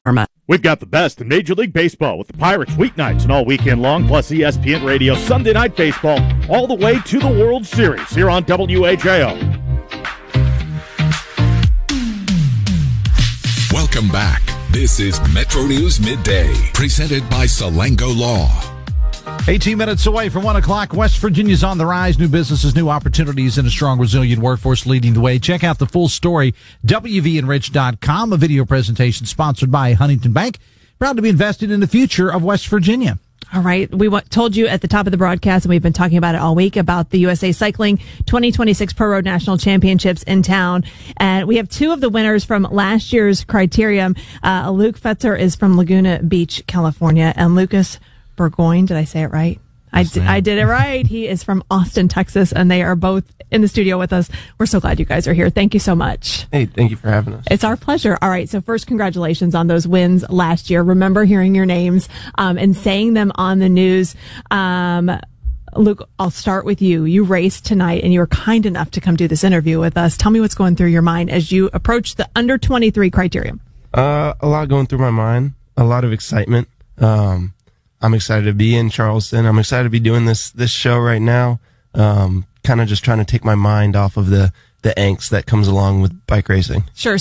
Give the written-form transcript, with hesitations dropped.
We've got the best in Major League Baseball with the Pirates weeknights and all weekend long, plus ESPN Radio Sunday Night Baseball all the way to the World Series here on WHIO. Welcome back. This is Metro News Midday, presented by Salango Law. 18 minutes away from 1 o'clock. West Virginia's on the rise. New businesses, new opportunities, and a strong, resilient workforce leading the way. Check out the full story, WVEnrich.com, a video presentation sponsored by Huntington Bank. Proud to be invested in the future of West Virginia. All right. We told you at the top of the broadcast, and we've been talking about it all week, about the USA Cycling 2026 Pro Road National Championships in town. And we have two of the winners from last year's criterium. Luke Fetzer is from Laguna Beach, California, and Lucas Burgoyne, did I say it right? I did it right. He is from Austin, Texas, and they are both in the studio with us. We're so glad you guys are here. Thank you so much. Hey, thank you for having us. It's our pleasure. All right, so first, congratulations on those wins last year. Remember hearing your names and saying them on the news. Luke, I'll start with you. You raced tonight, and you were kind enough to come do this interview with us. Tell me what's going through your mind as you approach the under-23 criterium. A lot going through my mind. A lot of excitement. I'm excited to be in Charleston. I'm excited to be doing this show right now. Kind of just trying to take my mind off of the angst that comes along with bike racing. Sure.